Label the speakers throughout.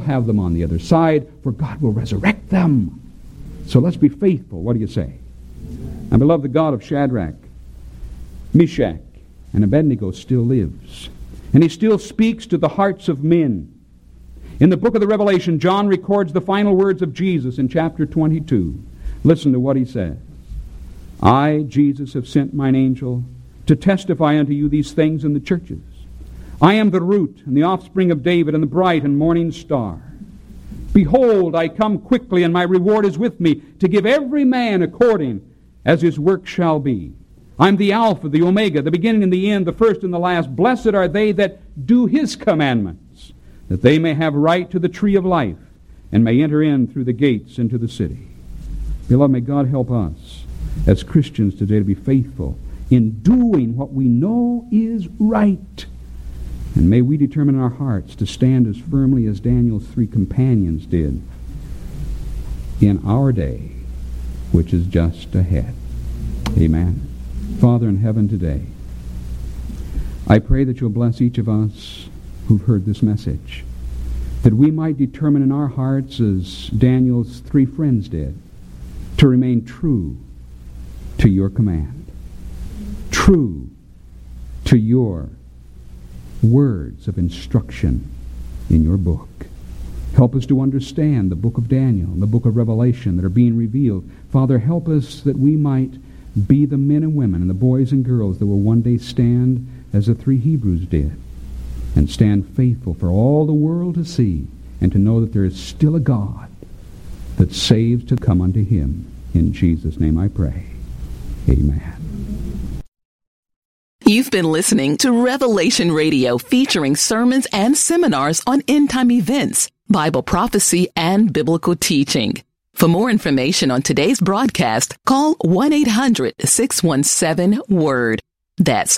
Speaker 1: have them on the other side, for God will resurrect them. So let's be faithful. What do you say? And beloved, the God of Shadrach, Meshach, and Abednego still lives. And he still speaks to the hearts of men. In the book of the Revelation, John records the final words of Jesus in chapter 22. Listen to what he says. I, Jesus, have sent mine angel to testify unto you these things in the churches. I am the root and the offspring of David and the bright and morning star. Behold, I come quickly, and my reward is with me, to give every man according as his work shall be. I'm the Alpha, the Omega, the beginning and the end, the first and the last. Blessed are they that do his commandments, that they may have right to the tree of life, and may enter in through the gates into the city. Beloved, may God help us as Christians today to be faithful in doing what we know is right. And may we determine in our hearts to stand as firmly as Daniel's 3 companions did in our day, which is just ahead. Amen. Father in heaven, today, I pray that you'll bless each of us who've heard this message, that we might determine in our hearts, as Daniel's 3 friends did, to remain true to your command, true to your words of instruction in your book. Help us to understand the book of Daniel and the book of Revelation that are being revealed. Father, help us that we might be the men and women and the boys and girls that will one day stand as the 3 Hebrews did, and stand faithful for all the world to see, and to know that there is still a God that saves to come unto him. In Jesus' name I pray. Amen.
Speaker 2: You've been listening to Revelation Radio, featuring sermons and seminars on end-time events, Bible prophecy, and biblical teaching. For more information on today's broadcast, call 1-800-617-WORD. That's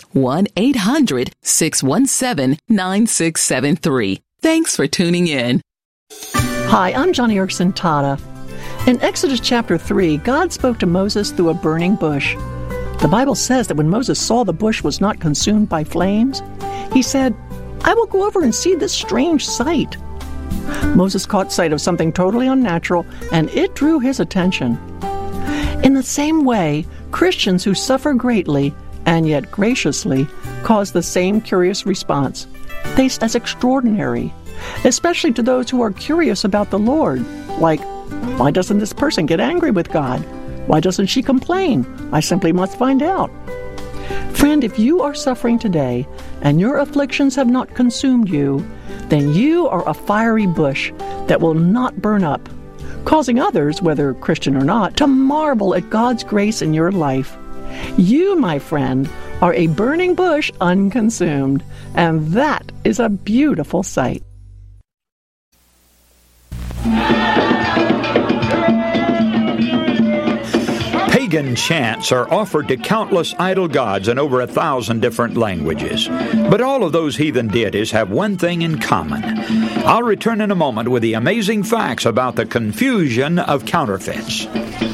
Speaker 2: 1-800-617-9673. Thanks for tuning in.
Speaker 3: Hi, I'm Johnny Erickson Tata. In Exodus chapter 3, God spoke to Moses through a burning bush. The Bible says that when Moses saw the bush was not consumed by flames, he said, I will go over and see this strange sight. Moses caught sight of something totally unnatural, and it drew his attention. In the same way, Christians who suffer greatly and yet graciously cause the same curious response. They as extraordinary, especially to those who are curious about the Lord, like, why doesn't this person get angry with God? Why doesn't she complain? I simply must find out. Friend, if you are suffering today and your afflictions have not consumed you, then you are a fiery bush that will not burn up, causing others, whether Christian or not, to marvel at God's grace in your life. You, my friend, are a burning bush unconsumed, and that is a beautiful sight.
Speaker 4: Pagan chants are offered to countless idol gods in over 1,000 different languages. But all of those heathen deities have one thing in common. I'll return in a moment with the amazing facts about the confusion of counterfeits.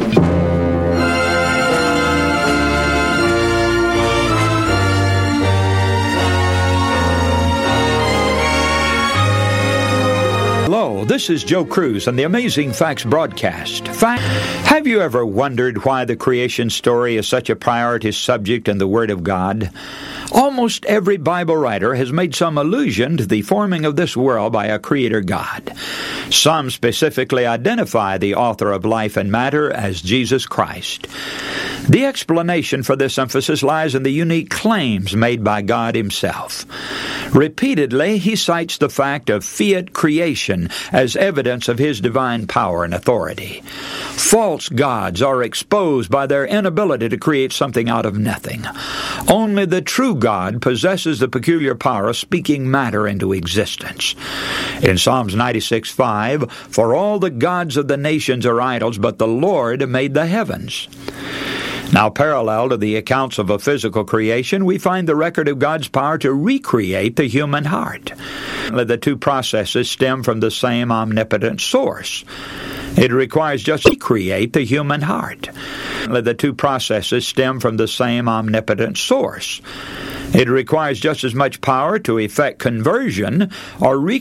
Speaker 4: Hello, this is Joe Cruz on the Amazing Facts broadcast. Have you ever wondered why the creation story is such a priority subject in the Word of God? Almost every Bible writer has made some allusion to the forming of this world by a Creator God. Some specifically identify the author of life and matter as Jesus Christ. The explanation for this emphasis lies in the unique claims made by God Himself. Repeatedly, He cites the fact of fiat creation as evidence of His divine power and authority. False gods are exposed by their inability to create something out of nothing. Only the true God possesses the peculiar power of speaking matter into existence. In Psalms 96:5, "For all the gods of the nations are idols, but the Lord made the heavens." Now, parallel to the accounts of a physical creation, we find the record of God's power to recreate the human heart. The two processes stem from the same omnipotent source. It requires just to recreate the human heart. The two processes stem from the same omnipotent source. It requires just as much power to effect conversion or